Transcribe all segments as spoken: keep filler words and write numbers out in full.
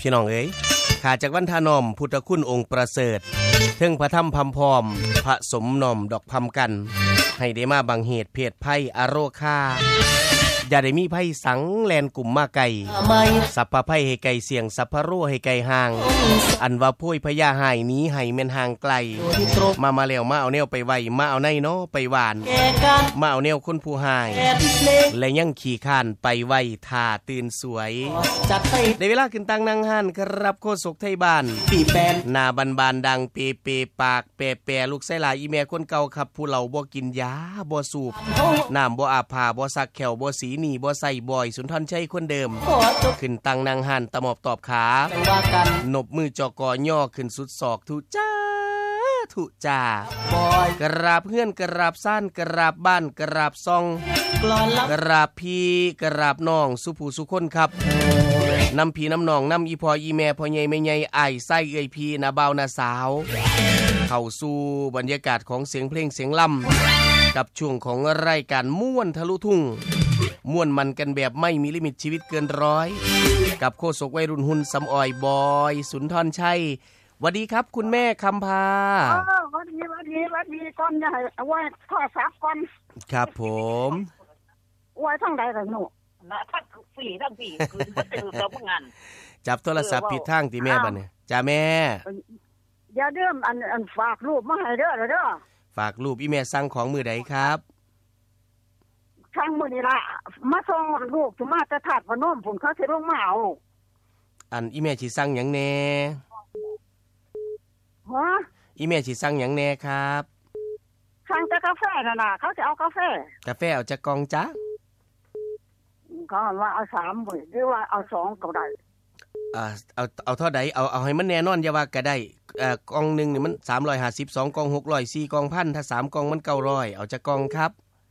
พี่น้องเอ๋ยข้าจากวันทานอมพุทธคุณองค์ประเสริฐถึงพระธรรมพำพร้อมพระสมนอมดอกพำกันให้ได้มาบังเหตุเพศภัยอโรคาอย่าได้มีภัยสังแลนกลุ่มมาไก่สัพพะภัยให้ไก่เสี่ยงสัพพะโรให้ไก่ห่างอันว่าพุ้ยพญาหายนี้ให้แม่นห่างไกลมามาแล้วมาเอาแนวไปไว้มาเอาในเนาะไปหวานมาเอาแนวคนผู้หายและยังขี่ข้านไปไว้ท่าตื่นสวยได้เวลาขึ้นตังนั่งหันครับโคศกไทยบ้านปีแปนหน้าบานๆดังเปเปปากแปแปลูกไส้หลายอีแม่คนเก่าครับผู้เหล่าบ่กินยาบ่สูบน้ำบ่อาบผ้าบ่ซักแขวบ่สีนี่บ่ใส่บ่อยสุนทรชัยคนเดิมขึ้นตังนางหันตะหมอบตอบขานบมือจอกอย่อขึ้นสุดศอกทุจ้าทุจ้ากราบเพื่อนกราบซ่านกราบบ้านกราบซองกราบพี่กราบน้องสุผู้สุคนครับนำพี่น้ำน้องนำอีพ่ออีแม่พ่อใหญ่แม่ใหญ่อ้ายไส้เอ้ยพี่นาเบานาสาวเข้าสู่บรรยากาศของเสียงเพลงเสียงล่ำกับช่วงของรายการม่วนทะลุทุ่งม่วนมันกันแบบไม่มีลิมิตชีวิตเกินร้อยกับโคศกวัยรุ่นหุ่นสำออยบอยสุนทรชัยสวัสดีครับคุณแม่คำพาอ๋อสวัสดีสวัสดีสวัสดีก่อนจะให้เอาไว้โทรศัพท์ก่อนครับผมไว้ทางใดล่ะหนูนะทั้งฝีทั้งฝีคือบ่เจอกับงานจับโทรศัพท์ผิดทางติแม่บัดนี้จ้าแม่อย่าเดิมอันอันฝากรูปมาให้เด้อเด้อฝากรูปอีแม่สั่งของมื้อใดครับทางมื้อนี้ล่ะมาส่งลูกมาแต่ถาดพนมผมเขาสิลงมาเอาอันอีแม่สิสั่งหยังแน่ฮะอีแม่สิสั่งหยังแน่ครับสั่งแต่กาแฟน่ะน่ะเขาจะเอากาแฟกาแฟเอาจักกล่องจ๊ะเขาว่าเอาสามมื้อหรือว่าเอาสองก็ได้อ่าเอาเอาเท่าใดเอาเอาให้มันแน่นอนอย่าว่าก็ได้เอ่อกล่องนึงนี่มันสามร้อยห้าสิบ สองกล่องหกร้อย สี่กล่องพันถ้าสามกล่องมันเก้าร้อยเอาจักกล่องครับ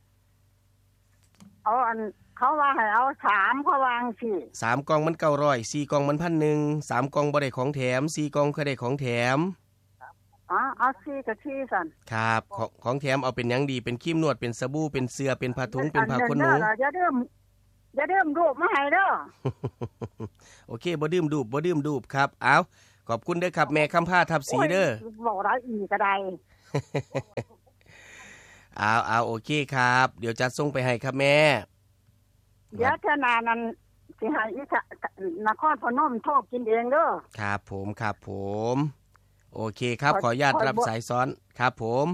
เอาอันเขาว่าให้เอาสามเขาวางสิสามกล่องมันเก้าร้อย สี่กล่องมันพันหนึ่ง สามกล่องบ่ได้ของแถมสี่กล่องเคยได้ของแถมอ๋อเอาสี่กับสี่สั่นครับของของแถมเอาเป็นหยังดีเป็นครีมนวดเป็นสบู่เป็นเสื้อเป็นผ้าถุงเป็นผ้าขนหนูอย่าดื่มอย่าดื่มดูบมาให้เด้อโอเคบ่ดื่มดูบบ่ดื่มดูบครับเอาขอบคุณเด้อครับแม่คำพาทับสีเด้อบ่ได้อีกก็ได้เอาเอาโอเคครับเดี๋ยวจะส่งไปให้ครับแม่เดี๋ยวเท่านานั้นสิให้อีกนครพนมโทรกินเองเด้อครับผมครับผมโอเคครับขออนุญาตรับสายซ้อนครับผม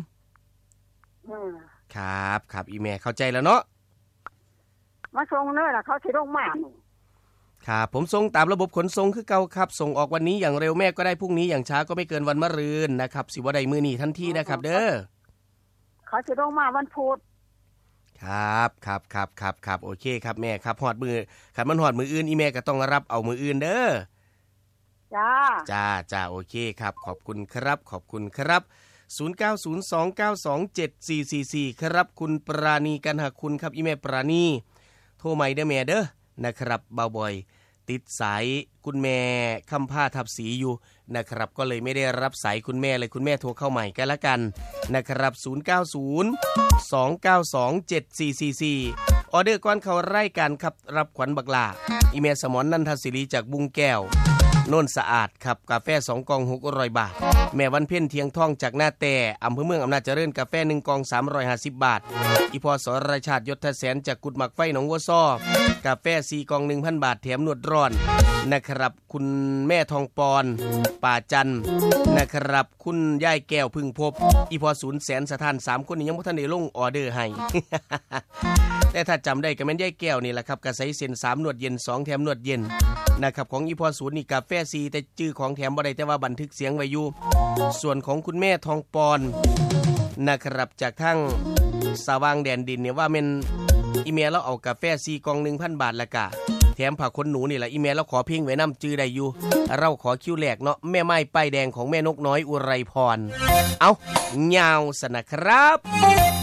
ครับครับอีแม่เข้าใจแล้วเนาะมาส่งเด้อล่ะเขาสิลงมาครับผมส่งตามระบบขนส่งคือเก่าครับส่งออกวันนี้อย่างเร็วแม่ก็ได้พรุ่งนี้อย่างช้าก็ไม่เกินวันมะรืนนะครับสิว่าได้มื้อนี้ทันทีนะครับเด้อเขาสิลงมาวันพุธครับครับครับครับครับโอเคครับแม่ครับฮอดมือคันมันฮอดมืออื่นอีแม่ก็ต้องรับเอามืออื่นเด้อจ้าจ้าจ้าโอเคครับขอบคุณครับขอบคุณครับศูนย์ เก้า ศูนย์ สอง เก้า สอง เจ็ด สี่ สี่ สี่ครับคุณปราณีกันหาคุณครับอีแม่ปราณีโทรใหม่เด้อแม่เด้อนะครับเบาบ่อยติดสายคุณแม่คำพาทับสีอยู่นะครับก็เลยไม่ได้รับสายคุณแม่เลยคุณแม่โทรเข้าใหม่กันละกันนะครับศูนย์ เก้า ศูนย์ สอง เก้า สอง เจ็ด สี่ สี่ สี่ออเดอร์ก่อนเข้ารายการครับรับขวัญบักลาอีเมลสมรนันทศิริจากบุงแก้วโน่นสะอาดครับกาแฟสองกล่องหกร้อยบาทแม่วันเพ็ญเทียงทองจากหน้าแต่อำเภอเมืองอำนาจเจริญกาแฟหนึ่งกล่องสามร้อยห้าสิบบาทอีพอสรชาติยศแสนจากกุดหมักไฟหนองวัวซ้อกาแฟสี่กล่อง หนึ่งพันบาทแถมนวดร้อนนะครับคุณแม่ทองปอนป่าจันนะครับคุณยายแก้วพึ่งพบอีพอศูนย์แสนสถานสามคนนี้ยังบ่ทันได้ลงออเดอร์ให้ แต่ถ้าจำได้ก็แม่นยายแก้วนี่แหละครับกระใสเส้นสามนวดเย็นสองแถมนวดเย็นนะครับของอีพอศูนย์นี่กาแฟซีแต่ชื่อของแถมบ่ได้แต่ว่าบันทึกเสียงไว้อยู่ส่วนของคุณแม่ทองปอนนะครับจากทั้งสว่างแดนดินเนี่ยว่าแม่นอีเมลเราเอากาแฟซีกล่อง หนึ่งพันบาทละกะแถมผ้าขนหนูนี่แหละอีเมลเราขอเพ่งไว้นำจื้อได้อยู่เราขอคิวแรกเนาะแม่ไม้ป้ายแดงของแม่นกน้อยอุไรพรเอายาวสนะครับ